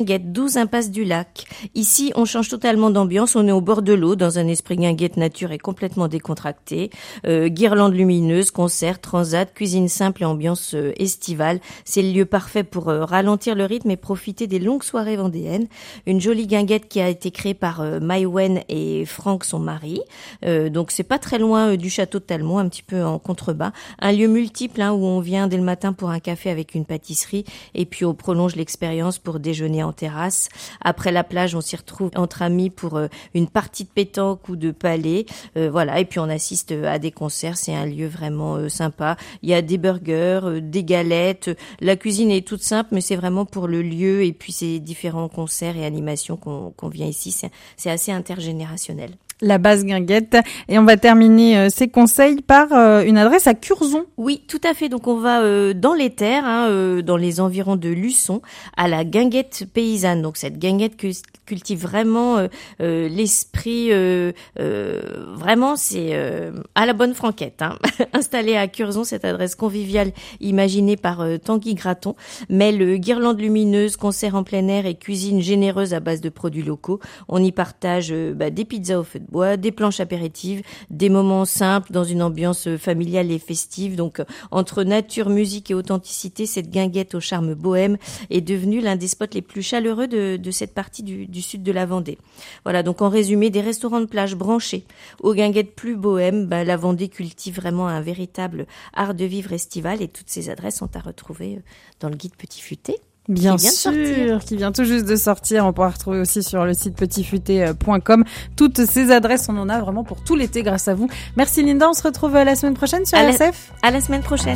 Guinguette, 12 impasse du Lac. Ici, on change totalement d'ambiance. On est au bord de l'eau, dans un esprit guinguette nature et complètement décontracté. Guirlandes lumineuses, concerts, transat, cuisine simple et ambiance estivale. C'est le lieu parfait pour ralentir le rythme et profiter des longues soirées vendéennes. Une jolie guinguette qui a été créée par Maïwen et Franck, son mari. Donc c'est pas très loin du château de Talmont, un petit peu en contrebas. Un lieu multiple où on vient dès le matin pour un café avec une pâtisserie et puis on prolonge l'expérience pour déjeuner en terrasse. Après la plage, on s'y retrouve entre amis pour une partie de pétanque ou de palais. Voilà, et puis on assiste à des concerts. C'est un lieu vraiment sympa. Il y a des burgers, des galettes. La cuisine est toute simple, mais c'est vraiment pour le lieu et puis ces différents concerts et animations qu'on vient ici. C'est assez intergénérationnel. La base Guinguette. Et on va terminer ces conseils par une adresse à Curzon. Oui, tout à fait. Donc on va dans les terres, dans les environs de Luçon, à la guinguette paysanne. Donc cette guinguette cultive vraiment l'esprit. Vraiment, c'est à la bonne franquette. Installée à Curzon, cette adresse conviviale imaginée par Tanguy Graton mêle guirlandes lumineuses, concerts en plein air et cuisine généreuse à base de produits locaux. On y partage des pizzas au feu de bois, des planches apéritives, des moments simples dans une ambiance familiale et festive. Donc, entre nature, musique et authenticité, cette guinguette au charme bohème est devenue l'un des spots les plus chaleureux de cette partie du sud de la Vendée. Voilà, donc en résumé, des restaurants de plage branchés aux guinguettes plus bohèmes, la Vendée cultive vraiment un véritable art de vivre estival et toutes ces adresses sont à retrouver dans le guide Petit Futé. Bien sûr, qui vient tout juste de sortir. On pourra retrouver aussi sur le site petitfuté.com toutes ces adresses. On en a vraiment pour tout l'été grâce à vous. Merci Linda, on se retrouve la semaine prochaine sur RSF. À la semaine prochaine.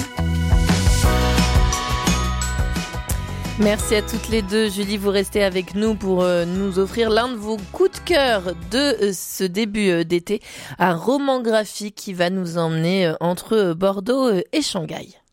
Merci à toutes les deux. Julie, vous restez avec nous pour nous offrir l'un de vos coups de cœur de ce début d'été. Un roman graphique qui va nous emmener entre Bordeaux et Shanghai.